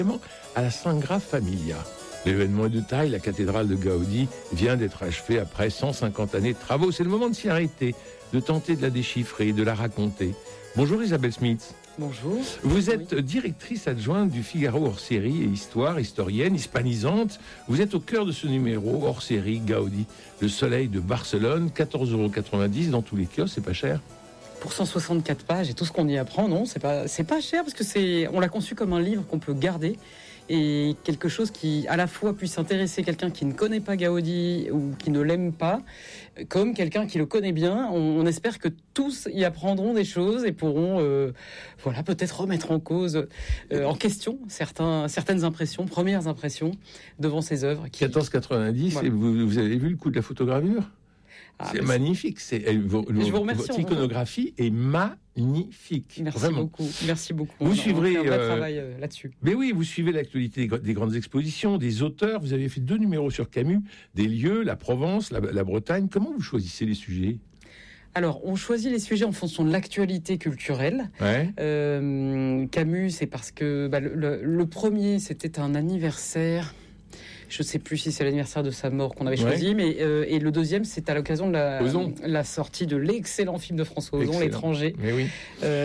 à la Sagra Familia. L'événement est de taille, la cathédrale de Gaudi vient d'être achevée après 150 années de travaux. C'est le moment de s'y arrêter, de tenter de la déchiffrer, de la raconter. Bonjour Isabelle Smith. Bonjour. Vous êtes directrice adjointe du Figaro hors-série et histoire, historienne, hispanisante. Vous êtes au cœur de ce numéro hors-série Gaudi, le soleil de Barcelone, 14,90 € dans tous les kiosques, c'est pas cher. Pour 164 pages et tout ce qu'on y apprend, non, c'est pas cher parce que on l'a conçu comme un livre qu'on peut garder et quelque chose qui à la fois puisse intéresser quelqu'un qui ne connaît pas Gaudi ou qui ne l'aime pas, comme quelqu'un qui le connaît bien. On espère que tous y apprendront des choses et pourront, peut-être remettre en cause, en question certaines impressions, premières impressions devant ces œuvres. 14,90 €, et vous avez vu le coût de la photogravure ? C'est magnifique. Je vous remercie. Votre iconographie est magnifique. Merci beaucoup. Vous suivrez un vrai travail là-dessus. Mais oui, vous suivez l'actualité des grandes expositions, des auteurs. Vous avez fait 2 numéros sur Camus, des lieux, la Provence, la Bretagne. Comment vous choisissez les sujets ? Alors, on choisit les sujets en fonction de l'actualité culturelle. Ouais. Camus, c'est parce que le premier, c'était un anniversaire. Je ne sais plus si c'est l'anniversaire de sa mort qu'on avait choisi, mais et le deuxième, c'est à l'occasion de la sortie de l'excellent film de François Ozon, L'étranger. Mais oui.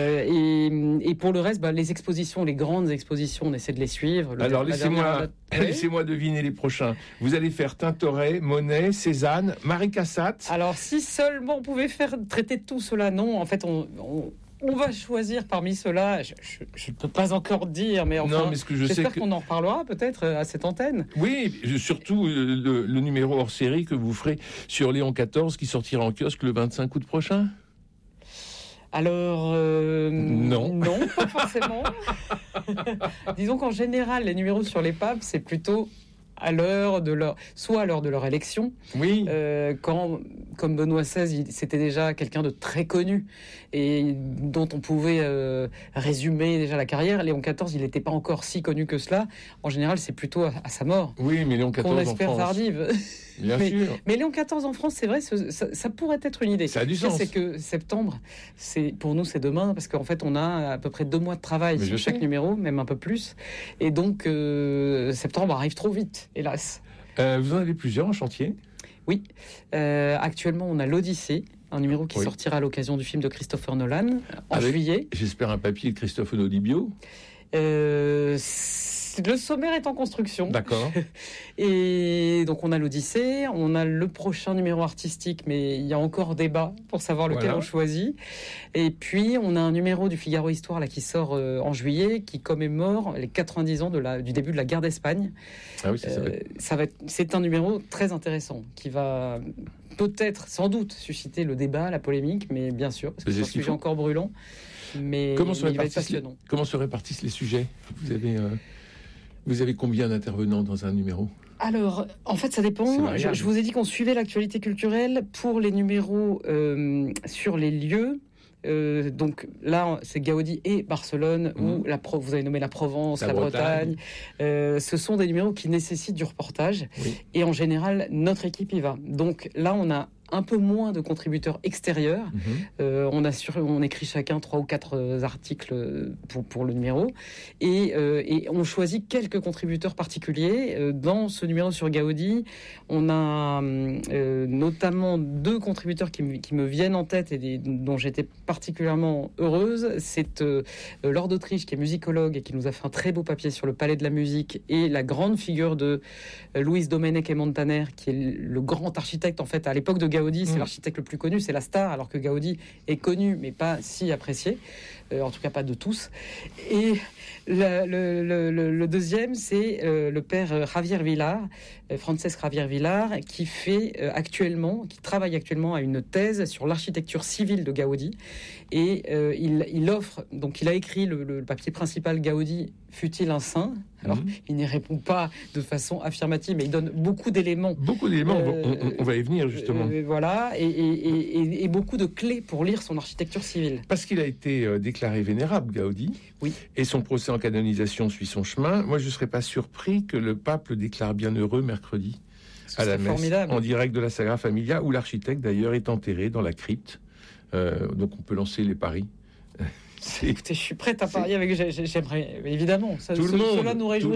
Et pour le reste, les expositions, les grandes expositions, on essaie de les suivre. Alors laissez-moi deviner les prochains. Vous allez faire Tintoret, Monet, Cézanne, Marie Cassatt. Alors si seulement on pouvait traiter tout cela, non. En fait, on va choisir parmi ceux-là. Je ne peux pas encore dire, mais enfin, j'espère qu'on en reparlera peut-être à cette antenne. Oui, surtout le numéro hors série que vous ferez sur Léon XIV qui sortira en kiosque le 25 août prochain. Alors, non, pas forcément. Disons qu'en général, les numéros sur les papes, c'est plutôt soit à l'heure de leur élection. Oui. Quand, comme Benoît XVI, c'était déjà quelqu'un de très connu et dont on pouvait résumer déjà la carrière. Léon XIV, il n'était pas encore si connu que cela. En général, c'est plutôt à sa mort. Oui, mais Léon XIV qu'on espère en France. Tardive. Bien sûr. Mais Léon XIV en France, c'est vrai, ça pourrait être une idée. Ça a du sens. C'est que septembre, pour nous, c'est demain, parce qu'en fait, on a à peu près 2 mois de travail sur chaque numéro, même un peu plus. Et donc, septembre arrive trop vite, hélas. Vous en avez plusieurs en chantier ? Oui. Actuellement, on a l'Odyssée, un numéro qui sortira à l'occasion du film de Christopher Nolan en juillet. J'espère un papier de Christophe Onodibio. Le sommaire est en construction. D'accord. Et donc on a l'Odyssée, on a le prochain numéro artistique, mais il y a encore débat pour savoir lequel on choisit. Et puis on a un numéro du Figaro Histoire là qui sort en juillet, qui commémore les 90 ans du début de la guerre d'Espagne. Ah oui, c'est un numéro très intéressant qui va peut-être, sans doute, susciter le débat, la polémique, mais bien sûr, parce que c'est un sujet encore brûlant. Mais il va être passionnant. Comment se répartissent les sujets ? Vous avez combien d'intervenants dans un numéro ? Alors, en fait, ça dépend. Je vous ai dit qu'on suivait l'actualité culturelle pour les numéros sur les lieux. Donc là, c'est Gaudi et Barcelone, où vous avez nommé la Provence, la Bretagne. Ce sont des numéros qui nécessitent du reportage. Oui. Et en général, notre équipe y va. Donc là, on a un peu moins de contributeurs extérieurs. On écrit chacun 3 ou 4 articles pour le numéro. Et on choisit quelques contributeurs particuliers. Dans ce numéro sur Gaudi, on a notamment 2 contributeurs qui me viennent en tête et dont j'étais particulièrement heureuse. C'est Laure d'Autriche, qui est musicologue et qui nous a fait un très beau papier sur le Palais de la musique, et la grande figure de Luis Domènech et Montaner, qui est le grand architecte, en fait, à l'époque de Gaudi, c'est l'architecte le plus connu, c'est la star, alors que Gaudi est connu, mais pas si apprécié, en tout cas pas de tous. Et le deuxième, c'est le père Javier Villar, Francesc Javier Villar, qui travaille actuellement à une thèse sur l'architecture civile de Gaudi, et il offre, donc il a écrit le papier principal Gaudi, fut-il un saint ? Alors, il n'y répond pas de façon affirmative, mais il donne beaucoup d'éléments. On va y venir, justement. Voilà, et beaucoup de clés pour lire son architecture civile. Parce qu'il a été déclaré vénérable, Gaudi, et son procès en canonisation suit son chemin. Moi, je ne serais pas surpris que le pape le déclare bienheureux mercredi à la messe, en direct de la Sagra Familia, où l'architecte, d'ailleurs, est enterré dans la crypte. Donc, on peut lancer les paris. Écoutez, je suis prête à parier avec. J'aimerais évidemment. Tout le monde. Cela nous réjouit.